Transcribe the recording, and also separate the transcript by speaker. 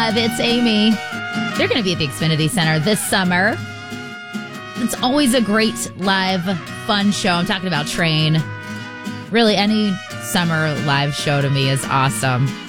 Speaker 1: 95. It's Amy. They're going to be at the Xfinity Center this summer. It's always a great live, fun show. I'm talking about Train. Really, any summer live show to me is awesome.